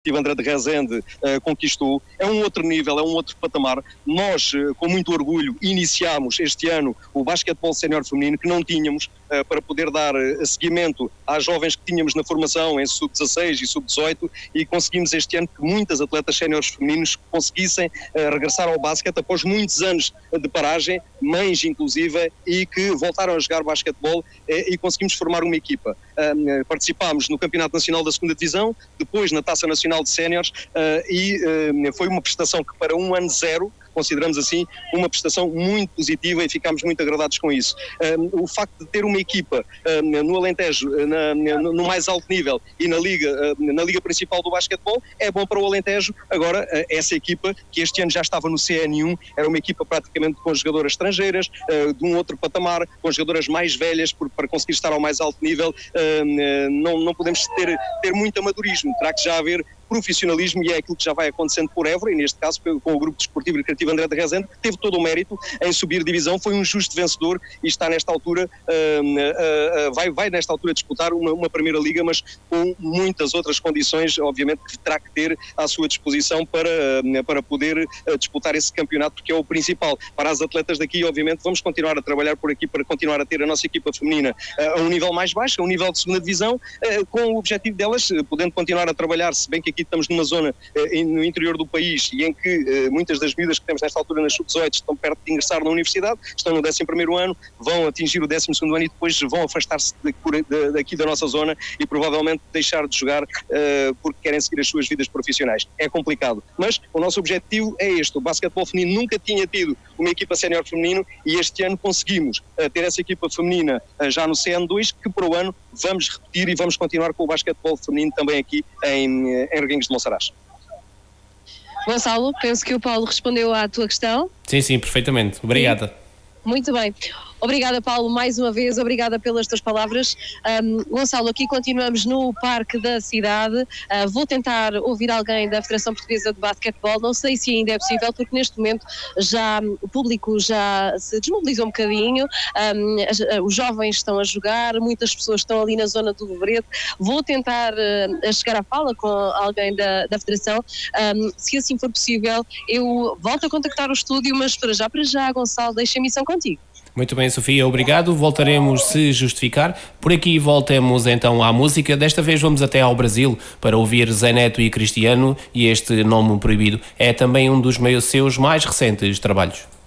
André de Rezende conquistou, é um outro nível, é um outro patamar. Nós, com muito orgulho, iniciámos este ano o basquetebol sénior feminino, que não tínhamos, para poder dar seguimento às jovens que tínhamos na formação em sub-16 e sub-18, e conseguimos este ano que muitas atletas séniores femininos conseguissem regressar ao basquete após muitos anos de paragem, mães inclusive, e que voltaram a jogar basquetebol, e conseguimos formar uma equipa. Participámos no Campeonato Nacional da 2ª Divisão, depois na Taça Nacional de Séniores, e foi uma prestação que, para um ano zero, consideramos assim uma prestação muito positiva, e ficámos muito agradados com isso. O facto de ter uma equipa no Alentejo, no mais alto nível, e na liga principal do basquetebol, é bom para o Alentejo. Agora, essa equipa, que este ano já estava no CN1, era uma equipa praticamente com jogadoras estrangeiras, de um outro patamar, com jogadoras mais velhas, para conseguir estar ao mais alto nível. Não podemos ter muito amadorismo, terá que já haver profissionalismo, e é aquilo que já vai acontecendo por Évora, e neste caso com o Grupo Desportivo e Recreativo André de Rezende, que teve todo o mérito em subir divisão, foi um justo vencedor, e está nesta altura, vai nesta altura disputar uma primeira liga, mas com muitas outras condições, obviamente, que terá que ter à sua disposição para poder disputar esse campeonato, porque é o principal. Para as atletas daqui, obviamente, vamos continuar a trabalhar por aqui para continuar a ter a nossa equipa feminina a um nível mais baixo, a um nível de 2ª divisão, com o objetivo delas, podendo continuar a trabalhar, se bem que aqui estamos numa zona no interior do país, e em que muitas das miúdas que temos nesta altura nas sub-18 estão perto de ingressar na universidade, estão no 11º ano, vão atingir o 12º ano e depois vão afastar-se daqui da nossa zona e provavelmente deixar de jogar porque querem seguir as suas vidas profissionais. É complicado, mas o nosso objetivo é este. O basquetebol feminino nunca tinha tido uma equipa sénior feminino, e este ano conseguimos ter essa equipa feminina já no CN2, que para o ano vamos repetir e vamos continuar com o basquetebol feminino também aqui em Reguengos de Monsaraz. Gonçalo, penso que o Paulo respondeu à tua questão. Sim, perfeitamente. Obrigada. Sim. Muito bem. Obrigada, Paulo, mais uma vez, obrigada pelas tuas palavras. Gonçalo, aqui continuamos no Parque da Cidade. Vou tentar ouvir alguém da Federação Portuguesa de Basquetebol, não sei se ainda é possível, porque neste momento o público já se desmobilizou um bocadinho, os jovens estão a jogar, muitas pessoas estão ali na zona do Lovrete. Vou tentar chegar à fala com alguém da Federação, se assim for possível, eu volto a contactar o estúdio, mas para já, Gonçalo, deixa a missão contigo. Muito bem, Sofia, obrigado. Voltaremos se justificar. Por aqui voltemos então à música. Desta vez vamos até ao Brasil para ouvir Zé Neto e Cristiano, e este Nome Proibido é também um dos seus mais recentes trabalhos.